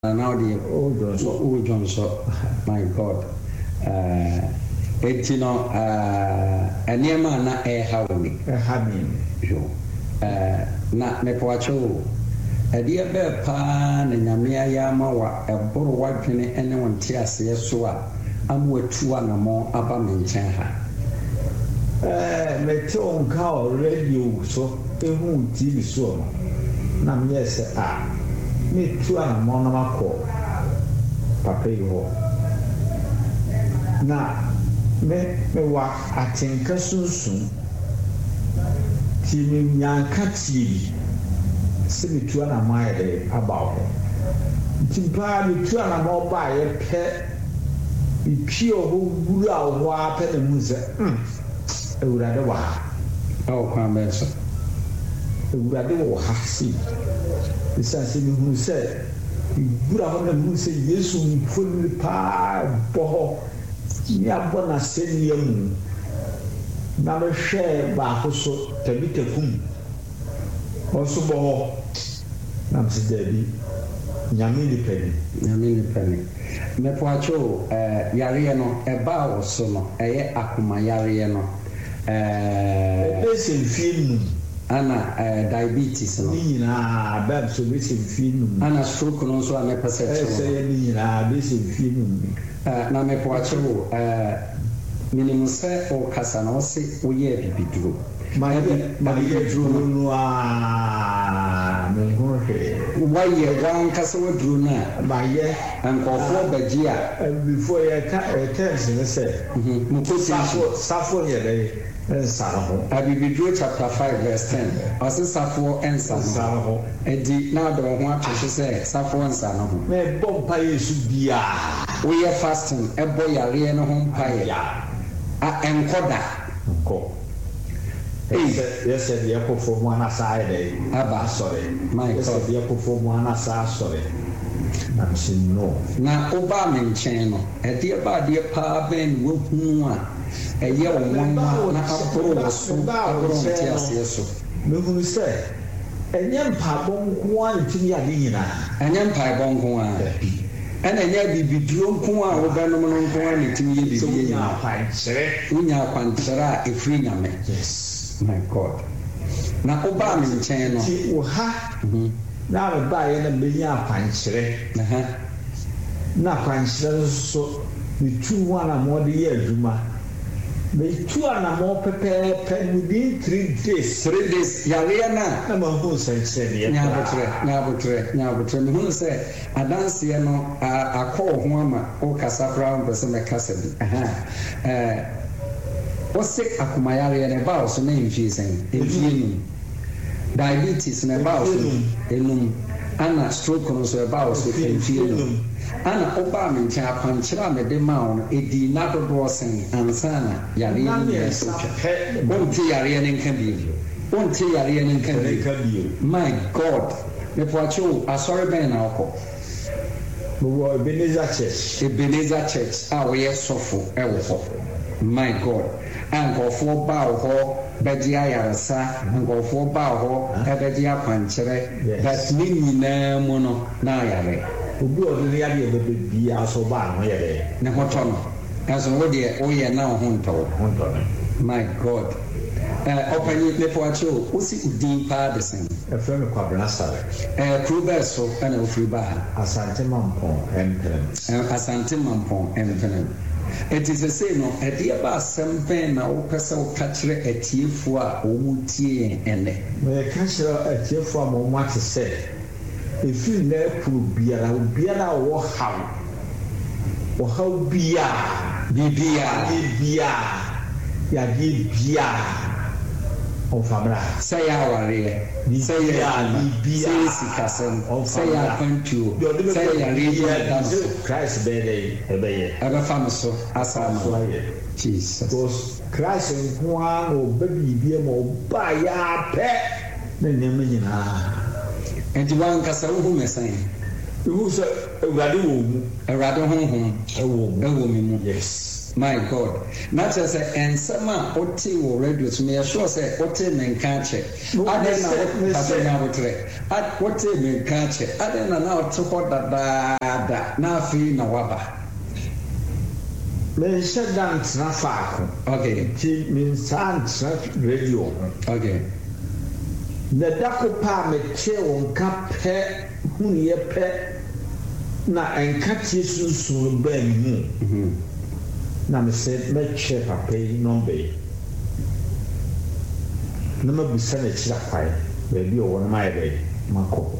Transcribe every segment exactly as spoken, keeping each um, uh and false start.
now the old ones, old ones, my God. Uh, it's you know, uh, a near man, not a howling, a having you. Uh, not Nepoacho. A dear bear pan and Yamia Yamawa, a bottle wiping anyone tears, yes, so I'm with two and more about me. Uh, me too, cow radio, so it won't T V so. Nam yes, ah. Me two and one of my call. Papa, you now, me, me walk at Tinkerson soon. Timmy Yanka T V. See me two and a mile about. Timpa, me two and a more by a pet. Be pure who would out wap and the music. I would rather walk. Oh, come on, sir. I would rather walk. See. The Sassy who said, you would have the moon say, yes, we put the pie, boho, Yabona send you. Never share Bahoso, Tabita Kum. Also, boho, Namsi Debbie, Yamini Penny, Yamini Penny. Mepoacho, Yariano, a bow or sono, a Akuma Yariano, a listen, film. Ana uh, diabetes no na bab so bisi film ana stroke no so ana perception say ni na bisi film uh, na me poache wo uh, minimum say o kasa na o se wo ye bibiduro ma ye ma ye duro no a me ho he wa ye wan kasa wo duro na ma ye ankofo baji a before ye ka tense ne say mhm mo ko safo safo ye dey Saraho. Abibidro chapter five verse ten. Ose Safo and Saraho. Edi na do ho atwe say Safo and Saraho. Me bom paye su bia. We are fasting. Ebo yare no ho paye. A enkoda. Enko. Yes, yes, the echo for one aside. Aba sorry. My God, the echo for one aside sorry. I'm saying no. Na oba men chen no. Edi aba de pa ben wo hu a. Eye wo mama na aporo so aporo ti ase so me hu say enye mpabo nko a ntimi ade nyina enye mpabo nko a ena enye bibiduro nko a wo benom no nko a ntimi ye bibi ye akwankyere unya akwankyere a efri nyame yes my God na oba me nchen no ti wo ha na ba ye na menya akwankyere aha na akwankyere so ni tu wana mo de ye adwuma. Me two and a more prepare within three days. Three days. Yariana. I'm a who said, said, Nabutre, Nabutre, Nabutre. Who say, I dance here no, I call Mama, O Casafra, and Person Cassidy. Aha. What's sick Akumayari and about so name she's saying? In diabetes and about in Anna stroke also about so in ana oba me ncha kwankyera me de ma on edi na dodo sen ansana yare ni so che wonte yare ni nka bi wonte yare ni nka bi my God me poacho asori ben na okọ wo Ebenezer Church Ebenezer Church a we sofo e wo ho my God ankofo ba ho bedi ayarasa ankofo ba ho e bedi akwankyere that ni nyina mu no na yare obi odiri ya de bebe bia so ba no ye de ne hoto no aso wo de o ye na ho nto ho nto my God eh opani ne poache o usi udin pa de sen e fe me kwabra sare eh kruber so na ofri ba asante mampon empren eh asante mampon empren it is a say no e de ba asem na wo pese wo ka kire atiefo a wo mu tie ene me ka kire atiefo a mo ma te se if you never biara biara wo haw wo haw bia bibia bibia ya bibia o famra say ya ware say ya bibia say sikasem say ya kwantu say ya redia Christ be dey ebeye aba famso asama Jesus because Christ nwa no baby bia mo ba ya pe na nyame nyina enti wan kasa wo hu mesan wo so awrade wo mu awrade honhom e wo mu e wo mi mu yes My God. Not just a and some O T or radio to me, sure say, what in and catch it. I don't know what I what in catch it. I don't know to what that now feel no waba. Men shut down Traffic. Okay. He means traffic radio. Okay. The Dako Pa me chair on cap pet, who ye pet. Na enka Yesu so ba mu mhm na me se me che papa yi number na ma busa na kira kwai ba bi o won mai be mako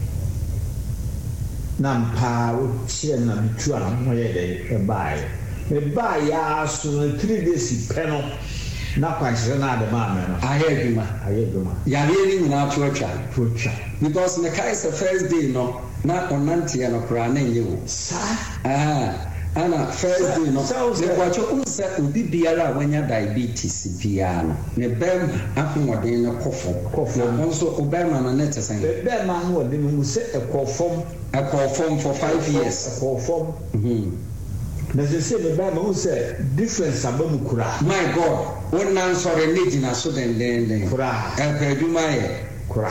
na mpa o che na bitu a mo ye de e bai me bai ya so three days peno na kwanhyere na de ma me no aheduma aheduma ya re ni na to atwa to atwa because me kai the first day no na onante ya no kra na nye wo sa ah ana first day no le kwacho unse obi biara wanya diabetes bia no ne bem ahoden ne kofo kofo nso obema na net sen bem ahoden mu se ekofom ekofom for five years ekofom mhm na se se bem ma say difference abamu kura my god wona nsore negina so den den den kura e peduma ye kura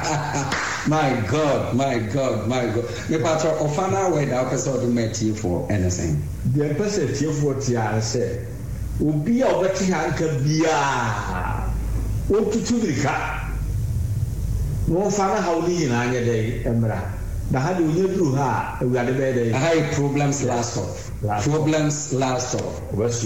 my god my god my god me patro ofana we da person do meti for anything the person tie for tie say obi a obeti hanka bia o tutu birika no fana hawli na anya dai emra da hadu nye duru ha awade be dai high problems last off problems last off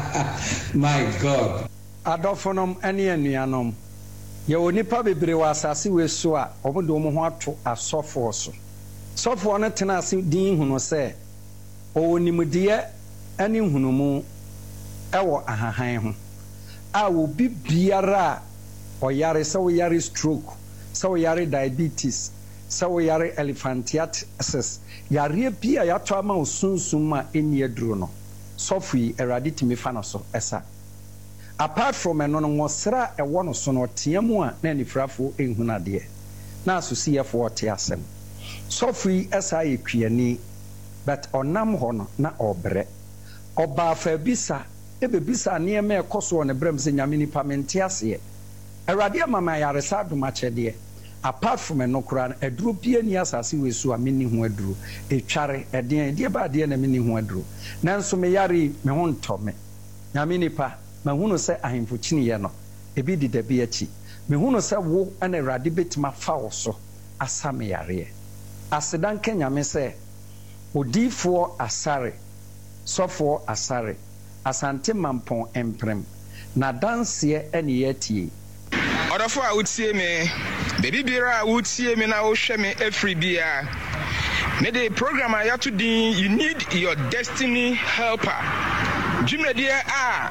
my god adofonom ene anuanom ye onipa bebre wa asase we so a omodo omo ho ato asofo so sofo no tena ase din hunu se onimdiye ani hunumu ewo ahahan ho a wo bibiara oyare se wo yare stroke se wo yare diabetes se wo yare elephantiasis yare bia ya to ama osunsum a eni aduro no sofo yi erade timi fa no so esa apart from eno no ngosra ewo no so no teamu a na nifrafo ehunade na asosiefo ote asem sofri esa yekwiani but onam ho no na obre oba fa bisa ebebisa ne eme ekoso ne brem se nyame nipa mente ase erade mama yaresa aduma chede apart from eno kura eduro pie ni asase wesu a meni ho aduro etware eden de ba de na meni ho aduro nanso me yare me ho ntome nyame nipa mahunu se ahemfo chiniye no ebi di da bi achi mehunu se wo ana rade betima fa wo so asame yare asedan kenyame se odifo asare sofo asare asante mampon emprem na danse ene yatie odofo a utie me bebi bira a utie me na wo hwe me every bia me the program a yato din you need your destiny helper jumedie a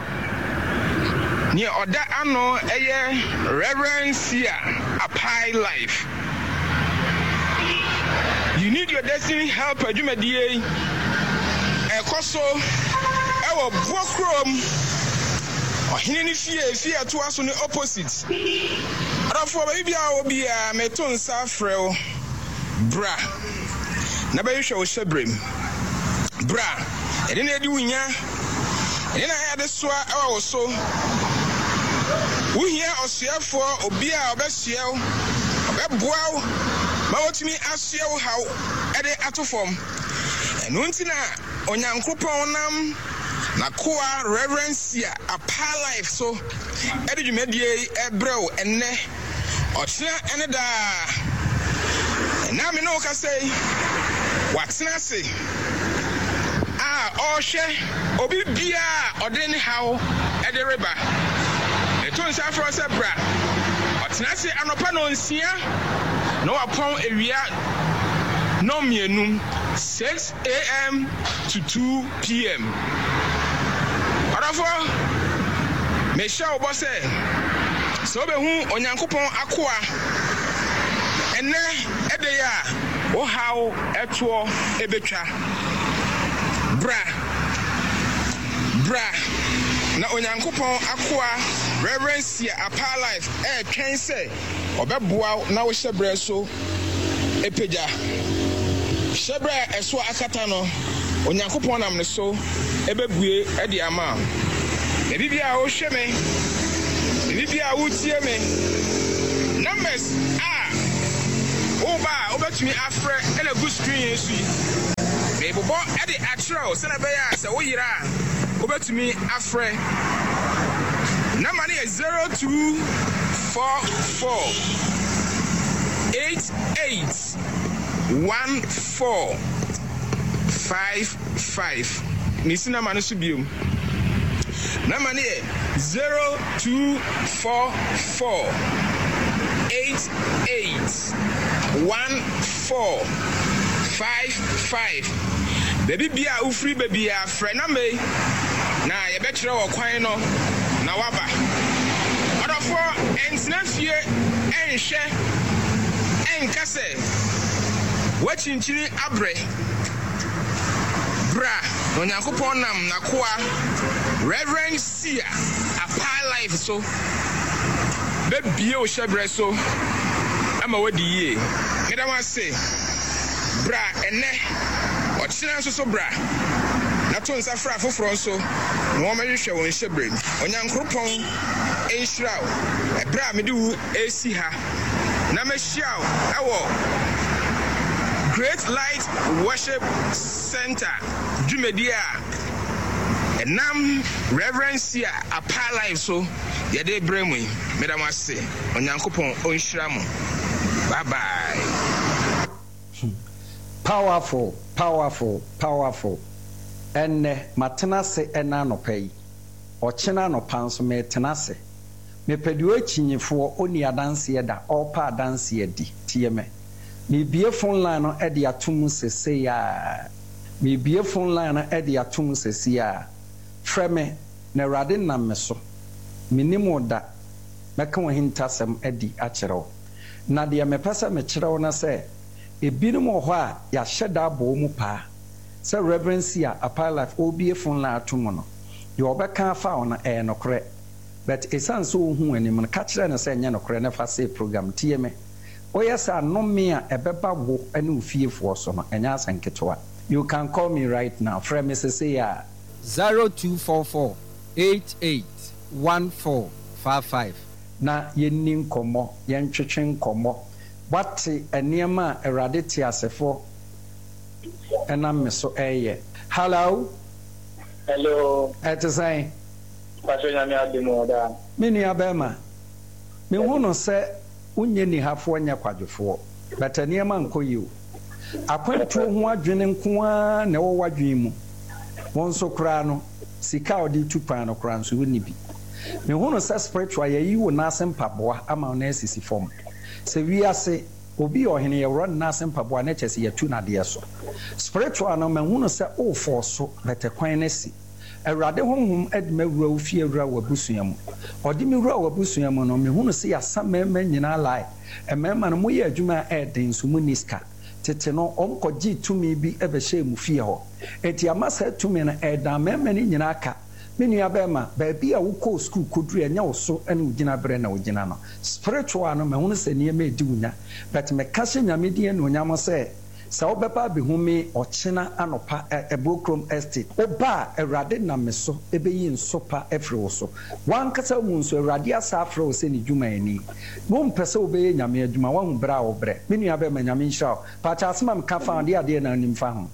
ni oda ano eye reverence here apply life. You need your destiny helper jumedie ekoso ewo bokrom ohine ni fie fie to aso ni opposite arafo ba bia obi a meton sa freo bra na ba yehwe wo shebrem bra ede na edi wunya ede na ya de soa ewo so uhia osuafo obi a obesua obeboa ma wotumi asua haw ede atofom enu ntina onyankopon nam na koa reverence ya apa life so ede dwumadie ebrew enne otena ene da na me no ka say watena se ah ohwe obi bia ode ne haw ede reba eton sa fro se bra otena se anopa no nsia no apon ewia no mienum six a m to two p m Arafo me sha obo se so be hu onyankopon akoa ene ede ya wo hawo eto ebetwa bra bra na onyankopon akoa reverence ya apa life e twen se obeboa na wo hye bre so epeja Shebra Eswa Akatano, Onyankopon am ne so, Ebebue, Edi Ama. Ebibia o sheme, Ebibia o tie me. Numbers ah, Oba, Oba to me afre, and a good screen, you see. Maybe boy, Eddie Atro, Senabaya, so we are over to me afre. Number is zero two four four eight eight one four five five. Nisina Manusubium. Number is zero two four four eight eight one four five five. Baby bia ufri baby a friend na me na ye betre wo kwan no na waba odofo entina fie enhwe enkase wachinchiri abre bra onyankopon nam na koa Reverend Sia apa life so baby o shebre so ama wadi ye ngeda wan say bra ene Ochina so so bra na to nsa fra foforo so no ma hwehwe won hyebre onyankropon enhyiraw e bra me de wu esi ha na ma hyiaw ewo Great Light Worship Center Jumedia enam Reverend Sia apa live so ye de bremu me da ma se onyankopon onhyira mo bye bye. Powerful, powerful, powerful. Enne matenase ena no pay. Ochina no panso me tenase. Me peduo chinyefo oni adanse da opa adanse di tieme. Me bie phone line no e de atum sese ya. Me bie phone line no e de atum sese ya. Freme na rade na me so. Minimo da meka wo hintasem e di akyerɛw. Na de me pesa me kyerɛw na se ebinum ho a ya hyeda bo mu pa se Reverend Sia apa life obie phone la atomo no ye obeka fa ona e nokre but esan so hu anim no ka kire ne se nya nokre ne fa se program tie me oyesa no me a ebeba wo ane ofiefo so no enya asanketoa. You can call me right now from Missus Sia zero two four four eight eight one four five five na yenni nkomo yen twetwe nkomo Wati eniema erade ti asefo ena meso eye. Hello. Hello. Ete say. Pastor nyame ademo da. Mini abema. Me hu no se unye ni hafo nya kwadwefo. But eniema nkoyi o. Akwantu ho adwene nko a na wo wadwen mu. Won so kra no sika odi tupan no kra nso woni bi. Me hu no se spiritual ye yi wo na asempaboa ama na asisi form. Se wiase obi ohene ye run na sempaboa na chese ye tu na de so spiritual no manhunu se o force bete kwan na si awrade honhom edme wura ofie wura wabusuam odi mi wura wabusuam no mehunu se ya samema nyina lai emema no moye adwuma eden so muniska tete no omkogi tumi bi ebehye mu fie ho eti amasa tumi na edan mema ni nyina aka menu abema baabi a wukọ school kodru enya oso ene ugina bre na ugina no spiritual no me hunu se ne ma edi unya but me kashe nyame die no nyamo se se obepa behumi ochina anopa ebokrom estate oba erade na meso ebeyi nsopa efre woso wan kasa mu nso erade asa afre wo se ni dwuma ani wo mpese obeye nyame adwuma wa hu bra wo bre menu abema nyame nshira pa cha asema me ka fa ade ade na nimfa ho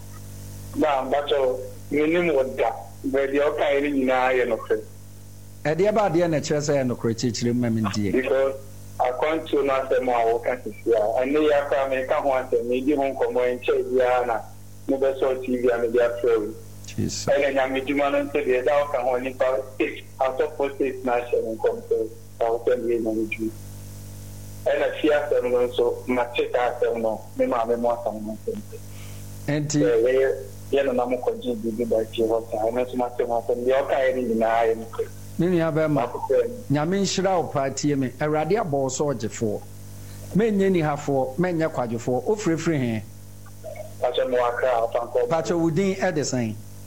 ba bacho minim wodda Baby, okay, you know, I am okay. At the about the end, chess and the critic, remember, because I can't to not say more work and and they are coming, come once and maybe won't come and check Diana, never saw T V and they are throwing. And I'm a human and say the dog can only power six out of four six national and come to our family management. And I fear them so much check out them no, me mamma more something. And Yena na mo koji bibi ba chi hota ana tuma te ma tem yo kai ni na ayi ko mini abema nyame nhira o party me awrade abo so ogefo menye ni hafo menye kwadwefo ofrefre he pacho mo aka afanko pacho wudin edison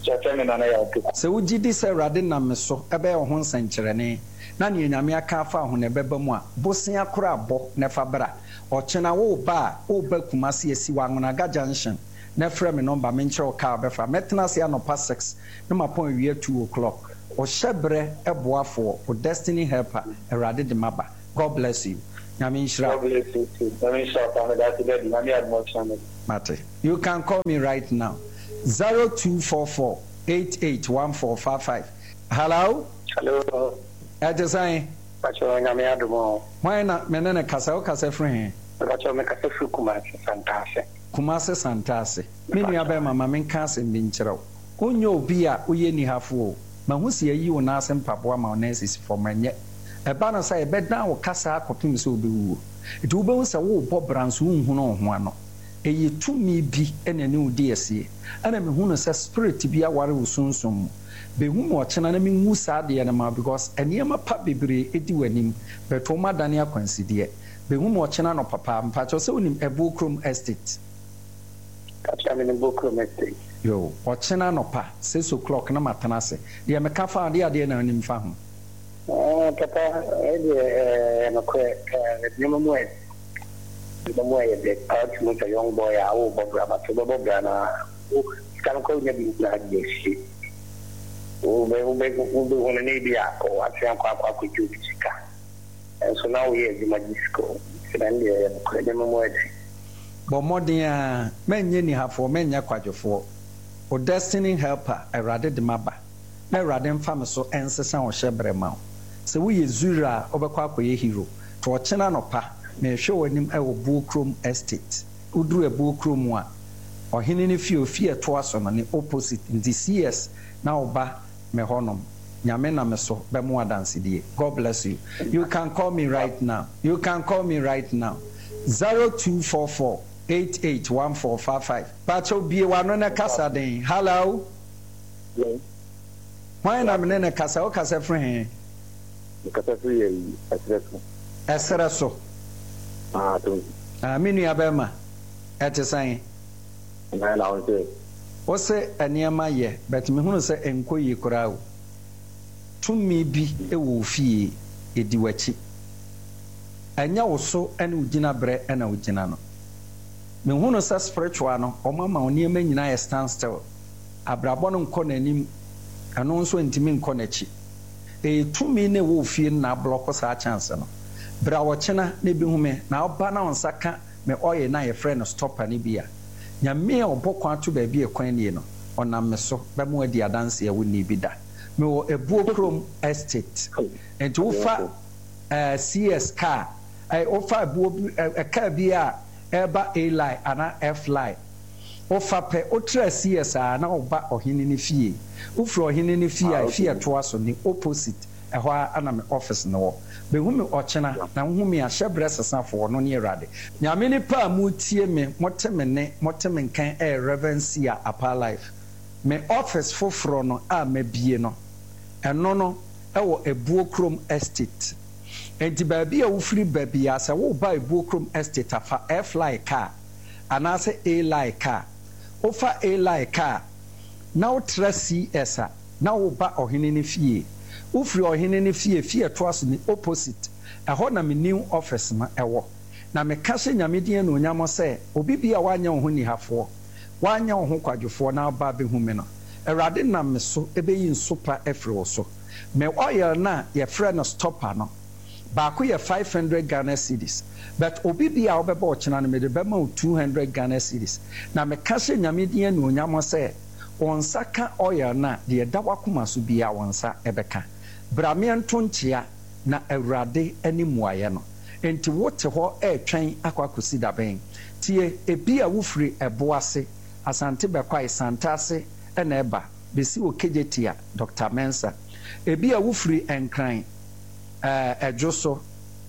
kyerɛ me na na yɛ okay sɛ wogye di sɛ awurade nam me so ɛbɛyɛ wo ho nsɛnkyerɛnne na ne nyame aka afa ho ne bɛba mu a bosea kora abɔ ne fa bra ɔkyena wo ba a wo ba Kumasi asi wa Anwonaga junction na frɛ me number me nkyerɛ wo kaa bɛfa mɛtena se anɔpa six na mapɔn awie two o'clock ɔhyɛ berɛ ɛboafoɔ o destiny helper awurade de maba. God bless you. Nyame nhyira. God bless you too. Nyame nhyira pa me that day Nyame admonition. Mate. You can call me right now. zero two four four eight eight one four five five. Hello? Hello. Ajesai. Pacho Nyame adomo. Why na menene kasa o kasa frɛ? Pacho me kasa fru Kumasi Santase. Kumasi Santase. Me nua bɛ mama me nka asɛm bi nkyerɛw. Onyo obi a oye ni hafo. Ma hu se ayi wo na asɛm paboa ma na asisi fo manye. Eba no say bɛdan wo kasa akɔpem sɛ obewu. Enti wo bɛhu sɛ wo bɔ branso hu no ho ano. Eye tumi bi ɛna ne wo di asie. Ana me hu no sɛ spirit bi aware wo sunsum. Be hu mo ɔkyena na me hu saa de na ma because eniema pa bebre edi wanim. Beto ma dane akwansideɛ. Be hu mo ɔkyena no papa mpa kyerɛ sɛ wonim Ebu Krom estate. Kacha me Ebu Krom estate. Yo, ɔkyena no pa six o'clock na matana se. Deɛ me ka fa de ade na onim fa ho. Oh, papa, eh, no kwe, eh, nyama mwe. Nyama mwe de part mo ta young boy a o bobra ba to bobra na o kan ko nya bi na de shi. O be o be o be wona ne bi akọ ati akọ akọ akọ ju bi sika. And so now we are the magical. Then the nyama mwe de. Bo modern a menye ni hafo menye kwadwefo. O destiny helper Awurade de maba. Na Awurade mfa me so ensesa wo hyebre ma wo. Se wo ye zura obekwa akoye hero to ochena no pa na ehwe wanim e wo Ebu Krom estate udru Ebu Krom a ohene ne fie ofie to aso no ne opposite in the C S na oba me honom nyame na me so be mo adanse die. God bless you. You can call me right now. You can call me right now. zero two four four eight eight one four five five. Pacho bie wa no na kasa den. Hello. Yes. Why na me na kasa o kasa frɛ Kasa free esreso. Esreso. Ah, to. Ah, me nua bɛma. Ɛte san. Na la on say. Wo se aniema ye, but me hunu sɛ enko yi kora o. Tumi bi ɛwɔ fie edi wachi. Anya wo so ɛne ugina brɛ ɛna ugina no. Me hunu sɛ spiritual no, ɔmama oniema nyina yɛ stand still. Abrabɔ no nkɔ n'anim, ɛno nso ntimi nkɔ n'akyi. E tumi ne wo fie na block sa chance no bra wo kyena ne bi hume na oba na onsaka me oye na ye friend stopper ne bia nyame a obokwa to ba bi e kwan ne no onam me so be mo adi adanse ya woni bi da me wo Ebu Krom estate enti wo fa eh C S car ai wo fa Ebu e car bi a eba A line ana F line wo fa pe wo tra C S a na oba ohene ne fie ufro ohene ne fie a fie to aso ne opposite ehwa ana me office no wo be hu me ochena na hu me a hyebre sesafo no ne Awurade nyame ne pa mu tie me mote me ne mote me nkan e reverence a apa life me office foforo no a mabie no eno no e wo Ebu Krom estate enti ba bia wo firi ba bia se wo ba Ebu Krom estate afa F line car anase A line car ofa A line car na wo tra C S a na wo ba ohene ne fie ufri ohene ne fie fie to aso ni opposite ɛhɔ na me new office ma ɛwɔ na me ka hye nyame die no onyam sɛ obi bia wanya wo ho ni hafo wanya wo ho kwadwofo na ba be hu me no Awurade na me so ebeyi nsopa efri wo so me oil na ye frɛ no stopper no ba ko ye five hundred Ghana cedis but obi bia obɛba ɔkyena no me de bɛma wo two hundred Ghana cedis na me ka hye nyame die no onyam sɛ onsaka oil na de da wakoma so bia wonsa ebeka bramianto nchia na Awurade ani muaye no enti wote ho etwen akwakosi daben tie ebi a wofiri eboase asante bekwai santase ena eba besi okejetia Doctor Mensa ebi a wofiri enkran eh edwoso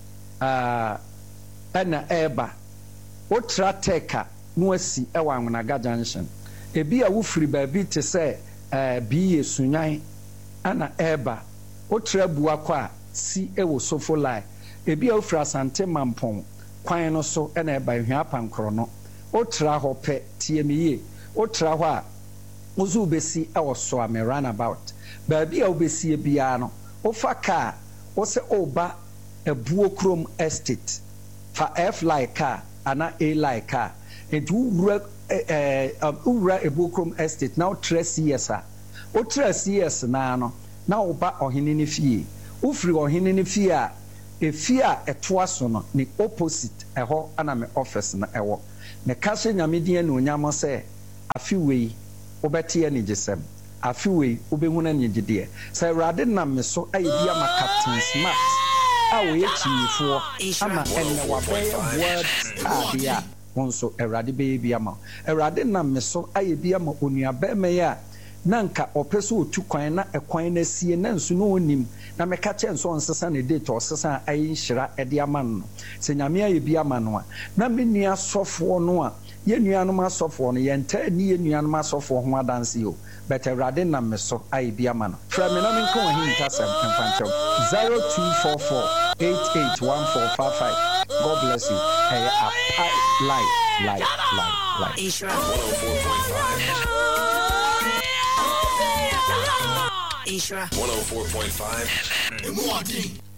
ah ena eba otra teka no asi ewa Anwonaga junction ebi a wofiri baabi te sɛ eh biye sunyan ana eba otra buakwa si ewo sofo lai ebi a wofiri asante mampon kwan no so ena eba hwea pankoro no otra ho pɛ tie miye otra ho a Ozu besi ɛwɔ so ame runabout. Baabi a obesi biara no, ofa car, ose oba ebuo krom estate. Fa F like car, ana A like car. And wura eh wura ebuo krom estate now three years a. O three years na no, na oba ohene ne fie. Ufiri ohene ne fie a efie a etoa so no ne opposite ɛhɔ ana me office na ɛwɔ. Ne kase nyamedie no nyamo sɛ afiwei obɛte ani gisem afiwei obehu na nyegide sɛ awurade nam me so ayi bia ma Captain Smart a wo yɛkyifo ama ɛnɛ wabɛyɛ word star dia wonso awurade bɛyɛ bia ma awurade nam me so ayi bia ma onuaba mɛyɛ na nka ɔpɛ so otu kwan na ɛkwan na sie na nso no onim na meka kyɛ nso onsesa ne date ɔsesa ayi nhyira ɛde ama no sɛ nyame ayi bia ma no a na me nua sɔfoɔ no a yenuanom asɔfoɔ no yɛnta ni yenuanom asɔfoɔ ho adanse o but awurade nam me so ayi bia ma no fra me na me nka wo hintasɛm mfankyɛw zero two four four eight eight one four five five. God bless you. Hey, a life life life life Ishra one oh four point five Ishra one oh four point five